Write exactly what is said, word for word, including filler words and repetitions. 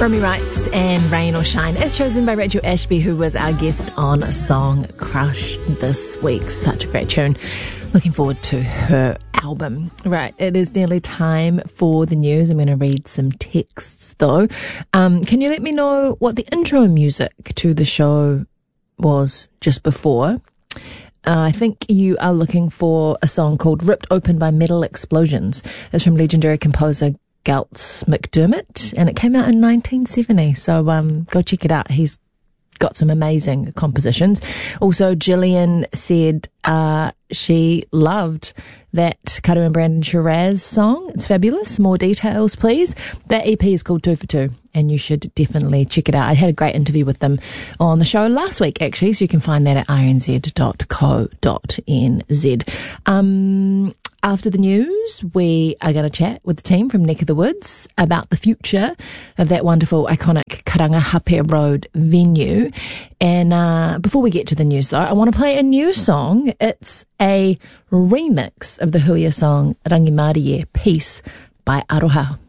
Romy Wrights and Rain or Shine, as chosen by Rachel Ashby, who was our guest on Song Crush this week. Such a great tune. Looking forward to her album. Right, it is nearly time for the news. I'm going to read some texts though. Um, can you let me know what the intro music to the show was just before? Uh, I think you are looking for a song called Ripped Open by Metal Explosions. It's from legendary composer Galt McDermott, and it came out in nineteen seventy, so um, go check it out. He's got some amazing compositions. Also, Gillian said uh, she loved that Cutter and Brandon Shiraz song. It's fabulous. More details, please. That E P is called Two for Two, and you should definitely check it out. I had a great interview with them on the show last week, actually, so you can find that at r n z dot co dot n z. Um... After the news, we are going to chat with the team from Neck of the Woods about the future of that wonderful, iconic Karangahape Road venue. And uh, before we get to the news, though, I want to play a new song. It's a remix of the Huia song Rangi Marie, Peace by Aroha.